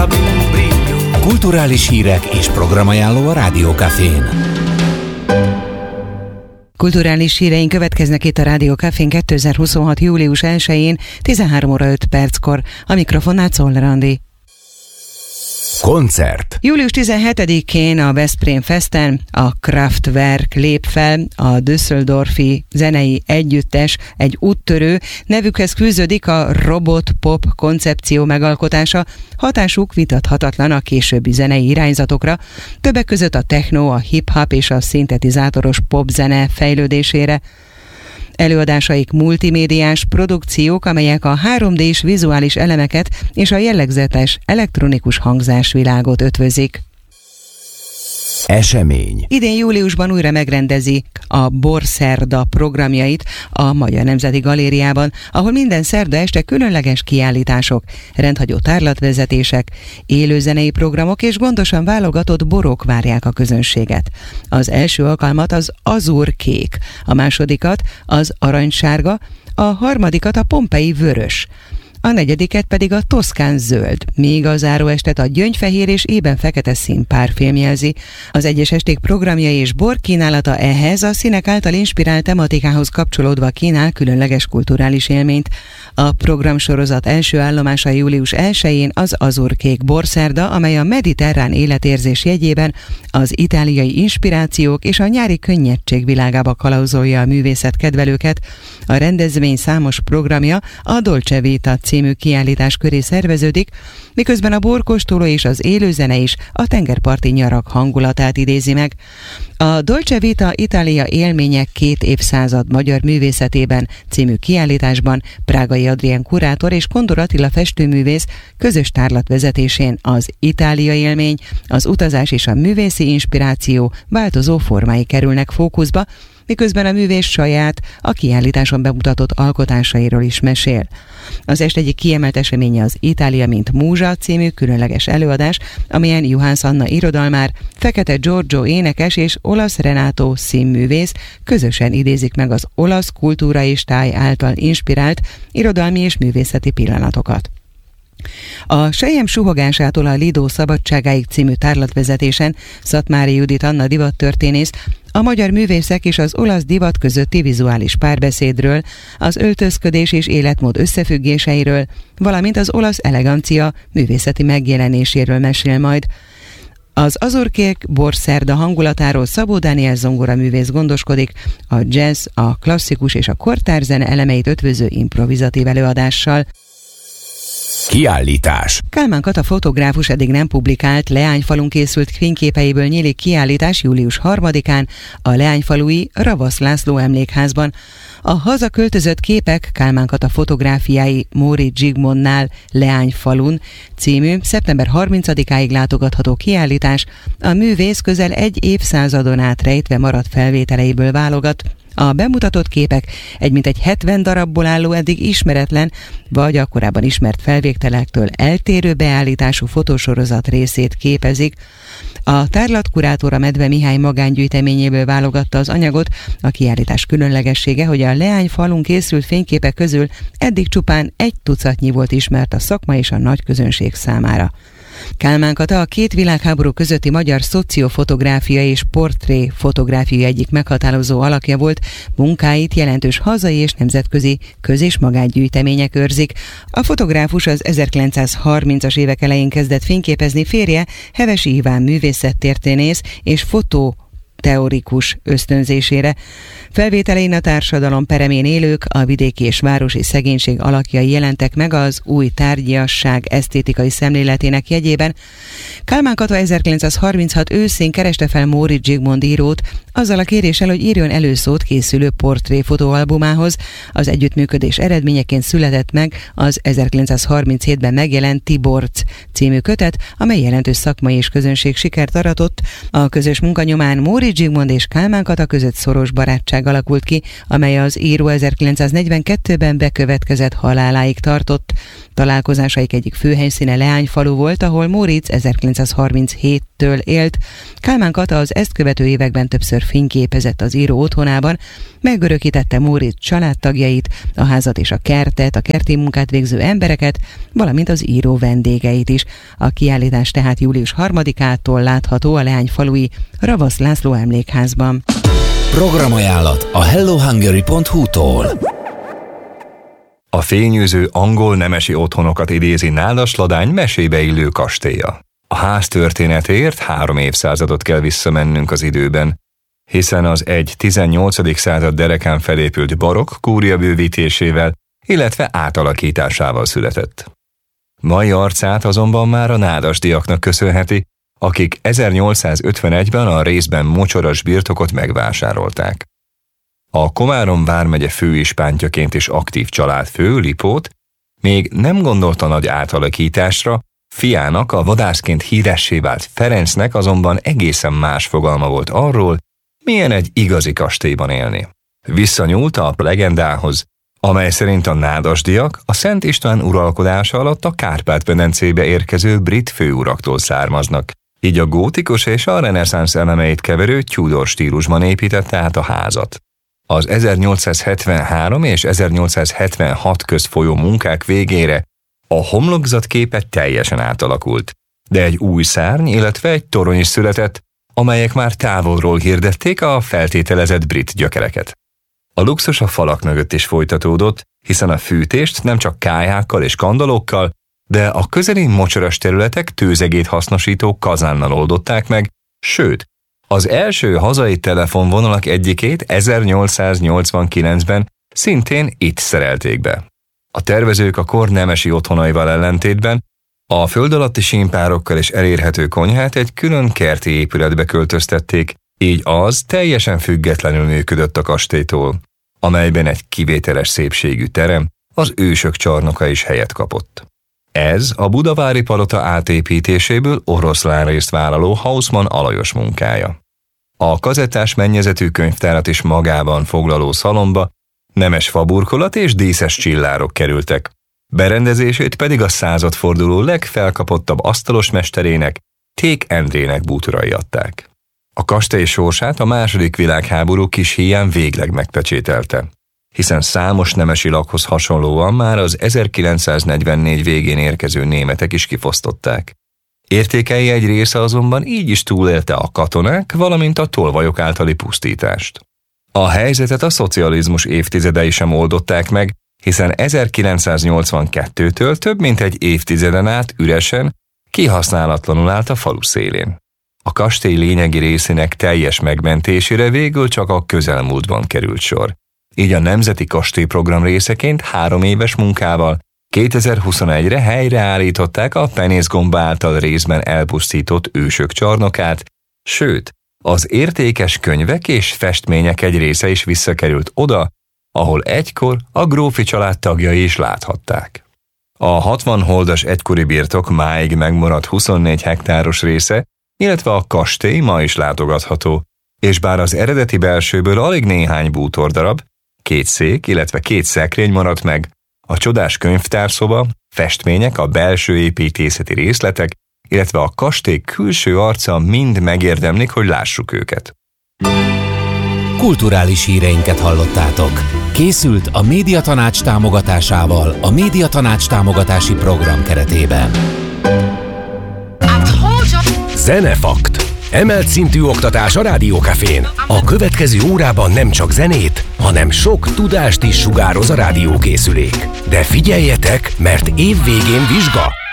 Kulturális hírek és programajánló a Rádió Cafén. Kulturális híreink következnek itt a Rádió Cafén 2026. július 1-én 13 óra 5 perckor. A mikrofonnál Czoller Andi. Koncert. Július 17-én a Veszprém Festen a Kraftwerk lép fel, a düsseldorfi zenei együttes, egy úttörő, nevükhez fűződik a robot pop koncepció megalkotása, hatásuk vitathatatlan a későbbi zenei irányzatokra, többek között a techno, a hip-hop és a szintetizátoros popzene fejlődésére. Előadásaik multimédiás produkciók, amelyek a 3D-s vizuális elemeket és a jellegzetes elektronikus hangzásvilágot ötvözik. Esemény. Idén júliusban újra megrendezi a Borszerda programjait a Magyar Nemzeti Galériában, ahol minden szerda este különleges kiállítások, rendhagyó tárlatvezetések, élőzenei programok és gondosan válogatott borok várják a közönséget. Az első alkalmat az azurkék, a másodikat az aranysárga, a harmadikat a pompei vörös, a negyediket pedig a toszkán zöld, míg a záróestet a gyöngyfehér és ében fekete színpár fémjelzi. Az egyes esték programjai és borkínálata ehhez a színek által inspirált tematikához kapcsolódva kínál különleges kulturális élményt. A programsorozat első állomása július 1-én az azurkék borszerda, amely a mediterrán életérzés jegyében az itáliai inspirációk és a nyári könnyedség világába kalauzolja a művészetkedvelőket. A rendezvény számos programja a Dolce Vita című kiállítás köré szerveződik, miközben a borkóstoló és az élőzene is a tengerparti nyarak hangulatát idézi meg. A Dolce Vita Itália élmények 2 évszázad magyar művészetében című kiállításban Prágai Adrián kurátor és Kondor Attila festőművész közös tárlatvezetésén az Itália élmény, az utazás és a művészi inspiráció változó formái kerülnek fókuszba, miközben a művész saját, a kiállításon bemutatott alkotásairól is mesél. Az este egyik kiemelt eseménye az Itália mint múzsa című különleges előadás, amelyen Juhász Anna irodalmár, Fekete Giorgio énekes és Olasz Renato színművész közösen idézik meg az olasz kultúra és táj által inspirált irodalmi és művészeti pillanatokat. A Selyem suhogásától a Lido szabadságáig című tárlatvezetésen Szatmári Judit Anna divattörténész a magyar művészek és az olasz divat közötti vizuális párbeszédről, az öltözködés és életmód összefüggéseiről, valamint az olasz elegancia művészeti megjelenéséről mesél majd. Az azurkék borszerda hangulatáról Szabó Dániel zongoraművész gondoskodik, a jazz, a klasszikus és a kortárzene elemeit ötvöző improvizatív előadással. Kiállítás. Kálmán Kata fotográfus eddig nem publikált Leányfalun készült fényképeiből nyílik kiállítás július 3-án a leányfalui Ravasz László emlékházban. A hazaköltözött képek Kálmán Kata fotográfiái Móricz Zsigmondnál Leányfalun című szeptember 30-áig látogatható kiállítás a művész közel egy évszázadon át rejtve maradt felvételeiből válogat. A bemutatott képek egy mintegy 70 darabból álló eddig ismeretlen, vagy a korábban ismert felvételektől eltérő beállítású fotósorozat részét képezik. A tárlatkurátora Medve Mihály magángyűjteményéből válogatta az anyagot. A kiállítás különlegessége, hogy a Leányfalun készült fényképek közül eddig csupán 1 tucatnyi volt ismert a szakma és a nagy közönség számára. Kálmán Kata a 2 világháború közötti magyar szociofotográfia és portré fotográfia egyik meghatározó alakja volt, munkáit jelentős hazai és nemzetközi köz- és magángyűjtemények őrzik. A fotográfus az 1930-as évek elején kezdett fényképezni, férje Hevesi Iván művészettörténész és teorikus ösztönzésére. Felvételein a társadalom peremén élők, a vidéki és városi szegénység alakjai jelentek meg az új tárgyasság esztétikai szemléletének jegyében. Kálmán Kata 1936 őszén kereste fel Móricz Zsigmond írót azzal a kéréssel, hogy írjon előszót készülő portréfotóalbumához. Az együttműködés eredményeként született meg az 1937-ben megjelent Tiborc című kötet, amely jelentős szakmai és közönség sikert aratott. A közös munka nyomán Móricz Zsigmond és Kálmán Kata között szoros barátság alakult ki, amely az író 1942-ben bekövetkezett haláláig tartott. Találkozásaik egyik főhelyszíne Leányfalu volt, ahol Móricz 1937 élettől élt. Kálmán Kata az ezt követő években többször fényképezett az író otthonában, megörökítette Móricz családtagjait, a házat és a kertet, a kerti munkát végző embereket, valamint az író vendégeit is. A kiállítás tehát július 3-ától látható a Leányfalui Ravasz László emlékházban. Programajánlat a hellohungary.hu-tól. A fényűző angol nemesi otthonokat idézi Nádas Ladány mesébe illő kastélya. A ház történetéért 3 évszázadot kell visszamennünk az időben, hiszen az egy 18. század derekán felépült barokk kúria bővítésével, illetve átalakításával született. Mai arcát azonban már a nádasdiaknak köszönheti, akik 1851-ben a részben mocsaras birtokot megvásárolták. A Komárom vármegye főispántjaként is aktív családfő, Lipót, még nem gondolta nagy átalakításra, fiának, a vadászként híressé vált Ferencnek azonban egészen más fogalma volt arról, milyen egy igazi kastélyban élni. Visszanyúlt a legendához, amely szerint a nádasdiak a Szent István uralkodása alatt a Kárpát-medencébe érkező brit főuraktól származnak, így a gótikus és a reneszánsz elemeit keverő Tudor stílusban építette át a házat. Az 1873 és 1876 közt folyó munkák végére a homlokzat képe teljesen átalakult, de egy új szárny, illetve egy torony is született, amelyek már távolról hirdették a feltételezett brit gyökereket. A luxus a falak mögött is folytatódott, hiszen a fűtést nem csak kályhákkal és kandallókkal, de a közeli mocsaras területek tőzegét hasznosító kazánnal oldották meg, sőt, az első hazai telefonvonalak egyikét 1889-ben szintén itt szerelték be. A tervezők a kor nemesi otthonaival ellentétben a föld alatti sínpárokkal is elérhető konyhát egy külön kerti épületbe költöztették, így az teljesen függetlenül működött a kastélytól, amelyben egy kivételes szépségű terem, az ősök csarnoka is helyet kapott. Ez a budavári palota átépítéséből oroszlánrészt vállaló Hausmann Alajos munkája. A kazettás mennyezetű könyvtárat is magában foglaló szalomba nemes faburkolat és díszes csillárok kerültek, berendezését pedig a századforduló legfelkapottabb asztalos mesterének, Ték Endrének bútorai adták. A kastély sorsát a II. Világháború kis híján végleg megpecsételte, hiszen számos nemesi lakhoz hasonlóan már az 1944 végén érkező németek is kifosztották. Értékei egy része azonban így is túlélte a katonák, valamint a tolvajok általi pusztítást. A helyzetet a szocializmus évtizedei sem oldották meg, hiszen 1982-től több mint egy évtizeden át üresen, kihasználatlanul állt a falu szélén. A kastély lényegi részének teljes megmentésére végül csak a közelmúltban került sor. Így a Nemzeti Kastélyprogram részeként 3 éves munkával 2021-re helyreállították a penészgomba által részben elpusztított ősök csarnokát, sőt, az értékes könyvek és festmények egy része is visszakerült oda, ahol egykor a grófi család tagjai is láthatták. A 60 holdas egykori birtok máig megmaradt 24 hektáros része, illetve a kastély ma is látogatható, és bár az eredeti belsőből alig néhány bútordarab, 2 szék, illetve 2 szekrény maradt meg, a csodás könyvtárszoba, festmények, a belső építészeti részletek, illetve a kastély külső arca mind megérdemlik, hogy lássuk őket. Kulturális híreinket hallottátok. Készült a Médiatanács támogatásával a Médiatanács támogatási program keretében. Zenefakt. Emelt szintű oktatás a Rádiókafén. A következő órában nem csak zenét, hanem sok tudást is sugároz a rádiókészülék. De figyeljetek, mert év végén vizsga!